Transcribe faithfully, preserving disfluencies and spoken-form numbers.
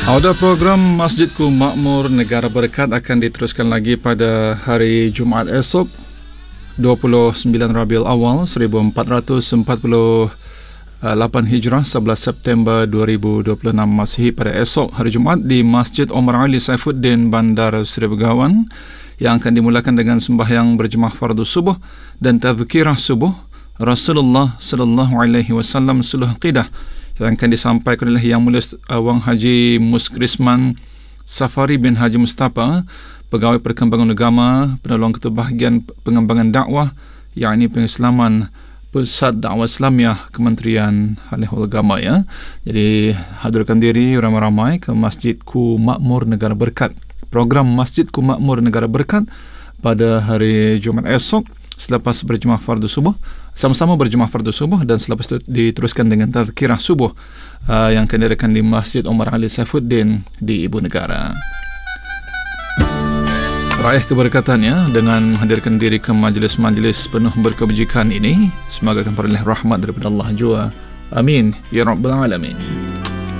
Audio program Masjidku Makmur Negara Berkat akan diteruskan lagi pada hari Jumaat esok, dua puluh sembilan Rabiul Awal seribu empat ratus empat puluh lapan Hijrah, sebelas September dua ribu dua puluh enam Masihi, pada esok hari Jumaat di Masjid Omar Ali Saifuddin, Bandar Seri Begawan, yang akan dimulakan dengan sembahyang berjemaah fardu subuh dan tazkirah subuh Rasulullah sallallahu alaihi wasallam suluh aqidah, yang akan disampaikan oleh Yang Mulia Wang Haji Muskrisman Safari bin Haji Mustafa, Pegawai Perkembangan Agama, Penolong Ketua Bahagian Pengembangan Dakwah, yakni Pengislaman Pusat Dakwah Islamiah Kementerian Halihul Agama, ya. Jadi hadirkan diri ramai-ramai ke Masjidku Makmur Negara Berkat. Program Masjidku Makmur Negara Berkat pada hari Jumaat esok selepas berjemaah fardu subuh, sama-sama berjemaah fardu subuh, dan selepas itu diteruskan dengan tazkirah subuh uh, yang akan diadakan di Masjid Omar Ali Saifuddin di Ibu Negara. Raih keberkatannya dengan menghadirkan diri ke majlis-majlis penuh berkebajikan ini, semoga akan peroleh rahmat daripada Allah jua. Amin ya rabbal alamin.